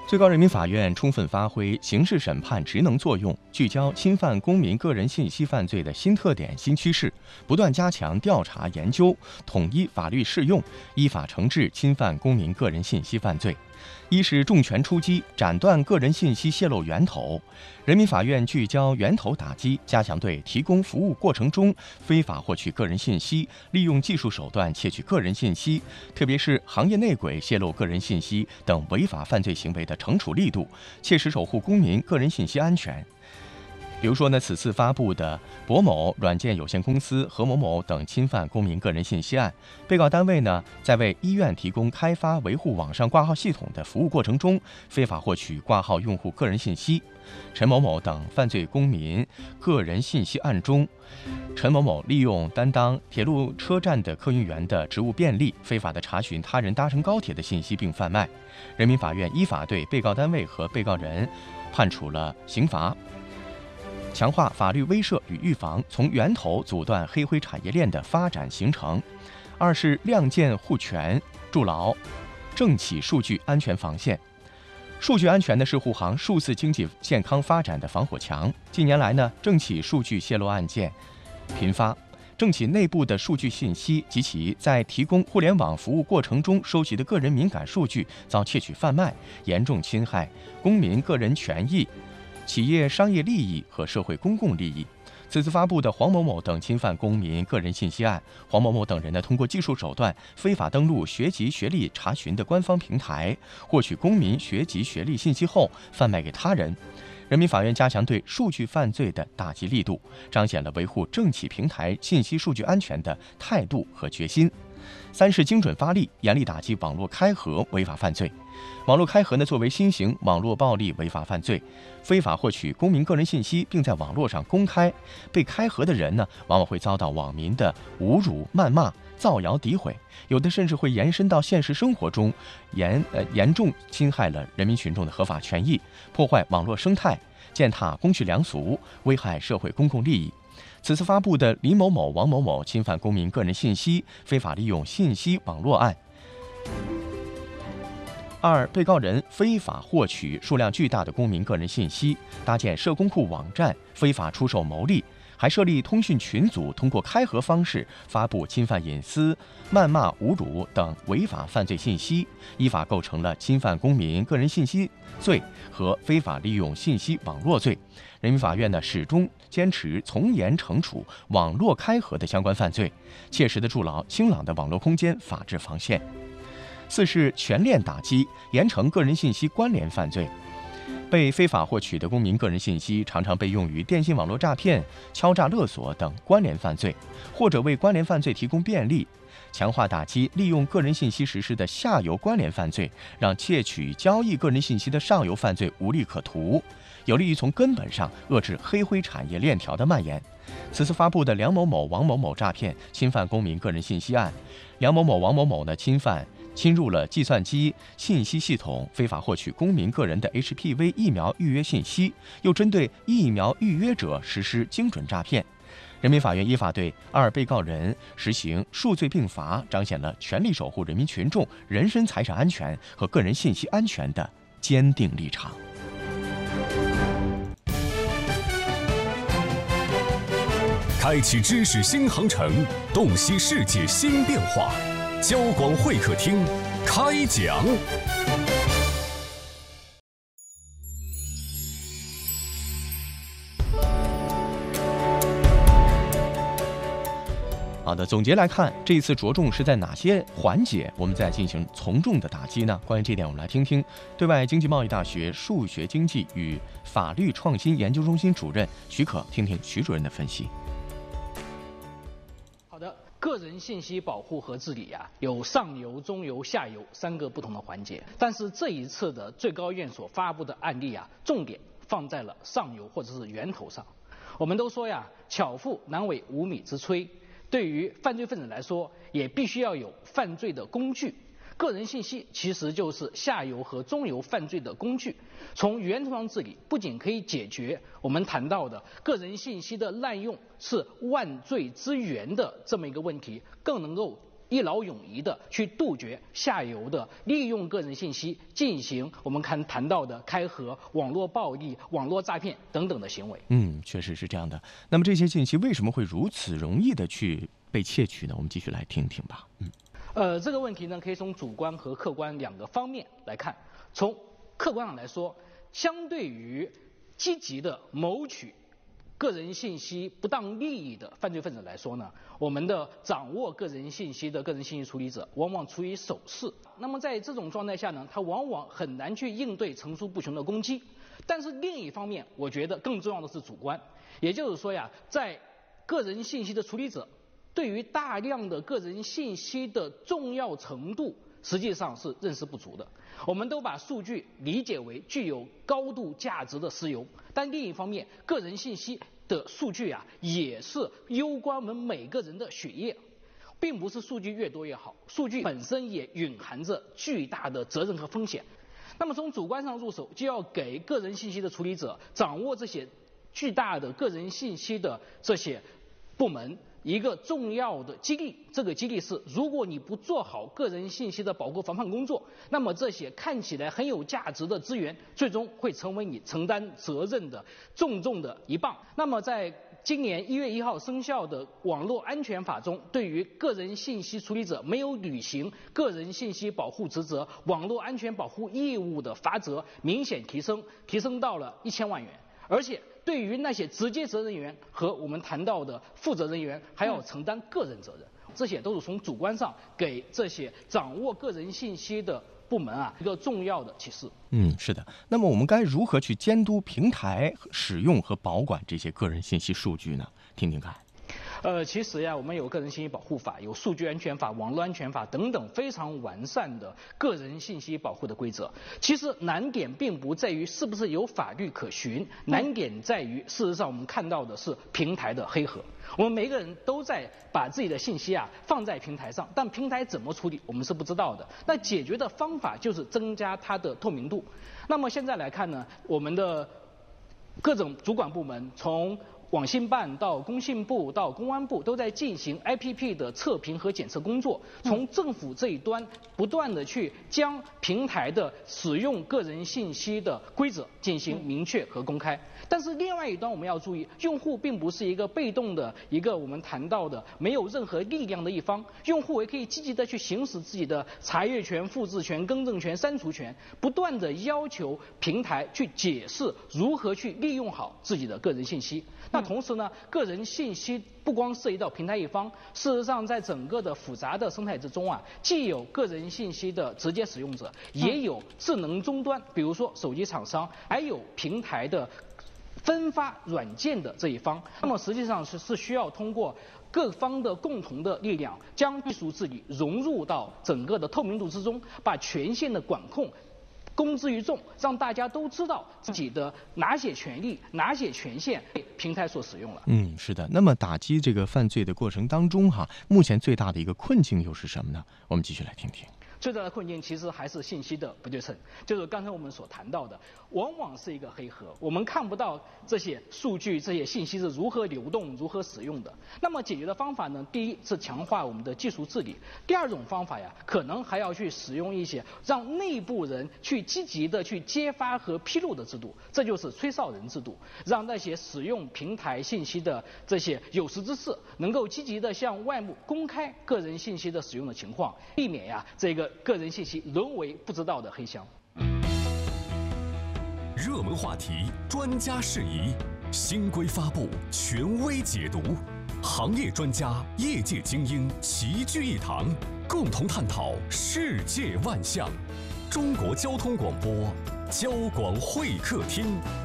最高人民法院充分发挥刑事审判职能作用，聚焦侵犯公民个人信息犯罪的新特点、新趋势，不断加强调查研究，统一法律适用，依法惩治侵犯公民个人信息犯罪。一是重拳出击，斩断个人信息泄露源头。人民法院聚焦源头打击，加强对提供服务过程中非法获取个人信息、利用技术手段窃取个人信息，特别是行业内鬼泄露个人信息等违法犯罪行为的惩处力度，切实守护公民个人信息安全。比如说呢，此次发布的博某软件有限公司、何某某等侵犯公民个人信息案，被告单位呢，在为医院提供开发维护网上挂号系统的服务过程中，非法获取挂号用户个人信息。陈某某等犯罪公民个人信息案中，陈某某利用担当铁路车站的客运员的职务便利，非法的查询他人搭乘高铁的信息并贩卖。人民法院依法对被告单位和被告人判处了刑罚。强化法律威慑与预防，从源头阻断黑灰产业链的发展形成。二是亮剑护权，筑牢政企数据安全防线。数据安全呢是护航数字经济健康发展的防火墙。近年来呢，政企数据泄露案件频发，政企内部的数据信息及其在提供互联网服务过程中收集的个人敏感数据遭窃取贩卖，严重侵害公民个人权益、企业商业利益和社会公共利益。此次发布的黄某某等侵犯公民个人信息案，黄某某等人呢，通过技术手段非法登录学籍学历查询的官方平台，获取公民学籍学历信息后贩卖给他人。人民法院加强对数据犯罪的打击力度，彰显了维护政企平台信息数据安全的态度和决心。三是精准发力，严厉打击网络开合违法犯罪。网络开合呢，作为新型网络暴力违法犯罪，非法获取公民个人信息，并在网络上公开，被开合的人呢，往往会遭到网民的侮辱、谩骂、造谣、诋毁，有的甚至会延伸到现实生活中，严重侵害了人民群众的合法权益，破坏网络生态，践踏公序良俗，危害社会公共利益。此次发布的李某某、王某某侵犯公民个人信息、非法利用信息网络案。二、被告人非法获取数量巨大的公民个人信息，搭建社工库网站，非法出售牟利，还设立通讯群组，通过开合方式发布侵犯隐私、谩骂、侮辱等违法犯罪信息，依法构成了侵犯公民个人信息罪和非法利用信息网络罪。人民法院呢，始终坚持从严惩处网络开合的相关犯罪，切实的筑牢清朗的网络空间法治防线。四是全链打击，严惩个人信息关联犯罪。被非法获取的公民个人信息常常被用于电信网络诈骗、敲诈勒索等关联犯罪，或者为关联犯罪提供便利。强化打击利用个人信息实施的下游关联犯罪，让窃取、交易个人信息的上游犯罪无利可图，有利于从根本上遏制黑灰产业链条的蔓延。此次发布的梁某某、王某某诈骗侵犯公民个人信息案，梁某某、王某某呢侵入了计算机信息系统，非法获取公民个人的 HPV 疫苗预约信息，又针对疫苗预约者实施精准诈骗。人民法院依法对二被告人实行数罪并罚，彰显了全力守护人民群众人身财产安全和个人信息安全的坚定立场。 开启知识新航程，洞悉世界新变化。交广会客厅开讲。 好的，总结来看，这一次着重是在哪些环节我们在进行从重的打击呢？关于这点，我们来听听对外经济贸易大学数学经济与法律创新研究中心主任许可，听听徐主任的分析。 好的，个人信息保护和治理有上游、中游、下游3个不同的环节。但是这一次的最高院所发布的案例重点放在了上游或者是源头上。我们都说巧妇难为无米之炊，对于犯罪分子来说，也必须要有犯罪的工具。个人信息其实就是下游和中游犯罪的工具。从源头上治理，不仅可以解决我们谈到的个人信息的滥用是万罪之源的这么一个问题，更能够一劳永逸的去杜绝下游的利用个人信息进行我们谈到的开盒、网络暴力、网络诈骗等等的行为。 确实是这样的。那么这些信息为什么会如此容易的去被窃取呢？我们继续来听听吧。 这个问题呢，可以从主观和客观两个方面来看。从客观上来说，相对于积极的谋取个人信息不当利益的犯罪分子来说呢，我们的掌握个人信息的个人信息处理者往往处于守势。那么在这种状态下呢，他往往很难去应对层出不穷的攻击。但是另一方面，我觉得更重要的是主观，也就是说呀，在个人信息的处理者对于大量的个人信息的重要程度实际上是认识不足的。我们都把数据理解为具有高度价值的石油，但另一方面，个人信息的数据啊，也是攸关我们每个人的血液，并不是数据越多越好，数据本身也蕴含着巨大的责任和风险。那么从主观上入手，就要给个人信息的处理者掌握这些巨大的个人信息的这些部门一个重要的激励，这个激励是，如果你不做好个人信息的保护防范工作，那么这些看起来很有价值的资源，最终会成为你承担责任的重重的一棒。那么在今年1月1号生效的网络安全法中，对于个人信息处理者没有履行个人信息保护职责、网络安全保护义务的罚则明显提升到了1000万元，而且对于那些直接责任人员和我们谈到的负责人员，还要承担个人责任。这些都是从主观上给这些掌握个人信息的部门啊一个重要的启示。 是的。那么我们该如何去监督平台使用和保管这些个人信息数据呢？听听看。 其实呀，我们有个人信息保护法、有数据安全法、网络安全法等等非常完善的个人信息保护的规则。其实难点并不在于是不是有法律可循，难点在于事实上我们看到的是平台的黑盒。我们每个人都在把自己的信息啊放在平台上，但平台怎么处理我们是不知道的。那解决的方法就是增加它的透明度。那么现在来看呢，我们的各种主管部门从网信办到工信部到公安部都在进行 IPP 的测评和检测工作，从政府这一端不断的去将平台的使用个人信息的规则进行明确和公开。但是另外一端我们要注意，用户并不是一个被动的一个我们谈到的没有任何力量的一方，用户也可以积极的去行使自己的查阅权、复制权、更正权、删除权，不断的要求平台去解释如何去利用好自己的个人信息。那同时呢，个人信息不光涉及到平台一方，事实上在整个的复杂的生态之中啊，既有个人信息的直接使用者，也有智能终端，比如说手机厂商，还有平台的分发软件的这一方。那么实际上是需要通过各方的共同的力量，将技术治理融入到整个的透明度之中，把权限的管控公之于众，让大家都知道自己的哪些权利、哪些权限被平台所使用了。 是的。那么打击这个犯罪的过程当中目前最大的一个困境又是什么呢？我们继续来听听。 最大的困境其实还是信息的不对称，就是刚才我们所谈到的，往往是一个黑盒，我们看不到这些数据、这些信息是如何流动、如何使用的。那么解决的方法呢？第一是强化我们的技术治理，第二种方法呀，可能还要去使用一些让内部人去积极的去揭发和披露的制度，这就是吹哨人制度，让那些使用平台信息的这些有识之士能够积极的向外部公开个人信息的使用的情况，避免呀这个个人信息沦为不知道的黑箱。 热门话题，专家释疑，新规发布，权威解读，行业专家、业界精英齐聚一堂，共同探讨世界万象。中国交通广播，交广会客厅。